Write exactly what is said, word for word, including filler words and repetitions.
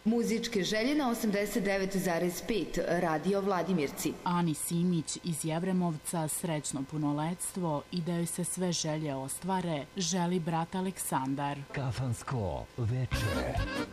Muzičke želje na osamdeset devet zarez pet Radio Vladimirci. Ani Simić iz Jevremovca srećno punoletstvo i da joj se sve želje ostvare želi brat Aleksandar. Kafansko veče.